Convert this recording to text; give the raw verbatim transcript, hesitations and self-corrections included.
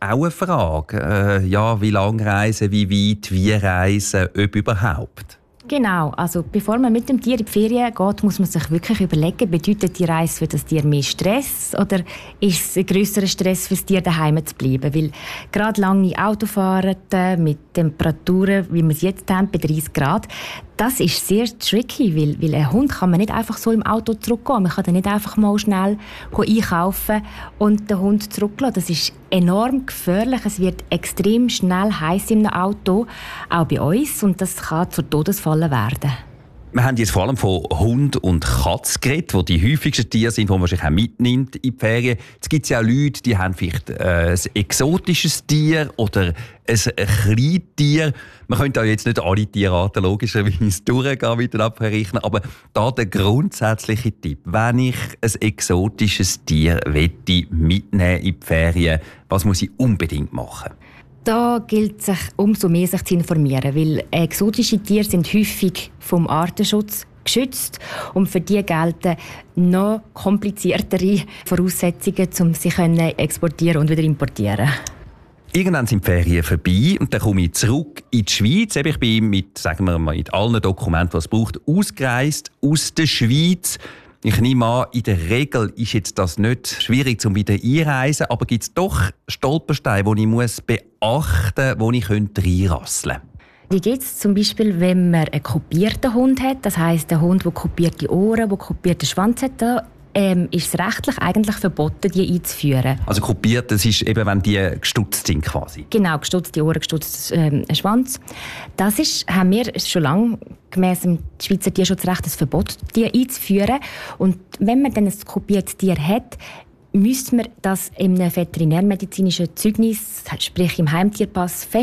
auch eine Frage. Äh, ja, wie lange reisen, wie weit, wie reisen, ob überhaupt? Genau, also bevor man mit dem Tier in die Ferien geht, muss man sich wirklich überlegen, bedeutet die Reise für das Tier mehr Stress oder ist es ein grösserer Stress für das Tier, daheim zu bleiben? Weil gerade lange Autofahrten mit Temperaturen, wie wir es jetzt haben, bei dreißig Grad, das ist sehr tricky, weil, weil ein Hund kann man nicht einfach so im Auto zurückgehen. Man kann dann nicht einfach mal schnell einkaufen und den Hund zurücklassen. Das ist enorm gefährlich. Es wird extrem schnell heiß im Auto, auch bei uns, und das kann zur Todesfalle werden. Wir haben jetzt vor allem von Hund und Katz geredet, die die häufigsten Tiere sind, die man wahrscheinlich auch mitnimmt in die Ferien. Jetzt gibt es ja auch Leute, die haben vielleicht äh, ein exotisches Tier oder ein Kleintier. Man könnte auch jetzt nicht alle Tierarten logischerweise durchgehen mit den Abrechnen, aber da der grundsätzliche Tipp, wenn ich ein exotisches Tier mitnehmen in die Ferien, was muss ich unbedingt machen? Da gilt es sich umso mehr sich zu informieren, weil exotische Tiere sind häufig vom Artenschutz geschützt und für die gelten noch kompliziertere Voraussetzungen, um sie exportieren und wieder importieren. Irgendwann sind die Ferien vorbei und dann komme ich zurück in die Schweiz. Ich bin mit, sagen wir mal, mit allen Dokumenten, die es braucht, ausgereist aus der Schweiz. Ich nehme an, in der Regel ist jetzt das nicht schwierig zum wieder einreisen, aber gibt es doch Stolpersteine, die ich muss beachten muss, die ich reinrasseln könnte? Wie geht es zum Beispiel, wenn man einen kopierten Hund hat? Das heisst, ein Hund, der kopierte Ohren, der kopierten Schwanz hat, da ähm, ist es rechtlich eigentlich verboten, die einzuführen. Also kopiert, das ist eben, wenn die gestutzt sind quasi? Genau, gestutzte Ohren, gestutzter ähm, Schwanz. Das ist, haben wir schon lange gemäss dem Schweizer Tierschutzrecht das Verbot, die einzuführen. Und wenn man dann ein kopiertes Tier hat, müsste man das in einem veterinärmedizinischen Zeugnis, sprich im Heimtierpass,